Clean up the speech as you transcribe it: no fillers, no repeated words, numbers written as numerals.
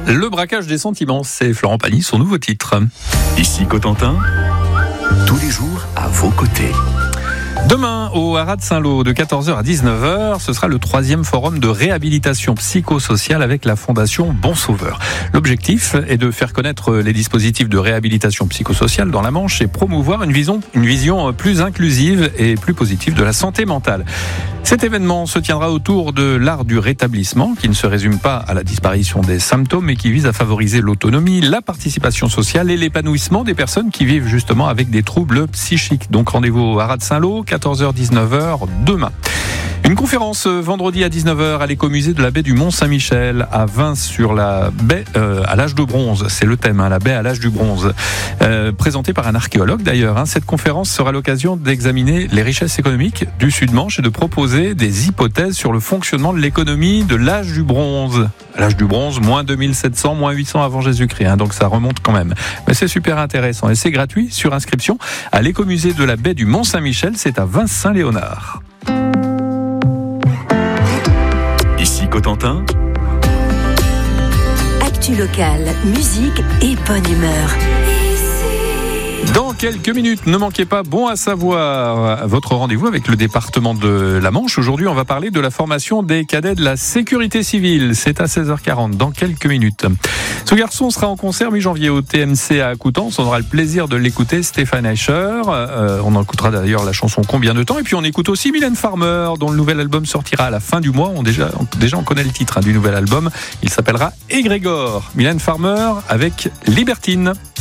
Le braquage des sentiments, c'est Florent Pagny, son nouveau titre. Ici Cotentin, tous les jours à vos côtés. Demain, au Haras de Saint-Lô, de 14h à 19h, ce sera le 3e forum de réhabilitation psychosociale avec la Fondation Bon Sauveur. L'objectif est de faire connaître les dispositifs de réhabilitation psychosociale dans la Manche et promouvoir une vision plus inclusive et plus positive de la santé mentale. Cet événement se tiendra autour de l'art du rétablissement, qui ne se résume pas à la disparition des symptômes, mais qui vise à favoriser l'autonomie, la participation sociale et l'épanouissement des personnes qui vivent justement avec des troubles psychiques. Donc rendez-vous au Haras de Saint-Lô, 14h-19h demain. Une conférence vendredi à 19h à l'écomusée de la baie du Mont-Saint-Michel à Vins sur la baie à l'âge de bronze. C'est le thème, la baie à l'âge du bronze. Présentée par un archéologue d'ailleurs. Cette conférence sera l'occasion d'examiner les richesses économiques du Sud-Manche et de proposer des hypothèses sur le fonctionnement de l'économie de l'âge du bronze. L'âge du bronze, moins 2700, moins 800 avant Jésus-Christ. Donc ça remonte quand même. Mais c'est super intéressant et c'est gratuit sur inscription à l'écomusée de la baie du Mont-Saint-Michel. C'est à Vins-Saint-Léonard. Ici Cotentin, actu locale, musique et bonne humeur. Dans quelques minutes, ne manquez pas, bon à savoir, votre rendez-vous avec le département de la Manche. Aujourd'hui, on va parler de la formation des cadets de la sécurité civile. C'est à 16h40, dans quelques minutes. Ce garçon sera en concert mi-janvier au TMC à Coutances. On aura le plaisir de l'écouter, Stéphane Escher. On en écoutera d'ailleurs la chanson Combien de temps. Et puis on écoute aussi Mylène Farmer, dont le nouvel album sortira à la fin du mois. On connaît le titre du nouvel album. Il s'appellera Égrégore. Mylène Farmer avec Libertine.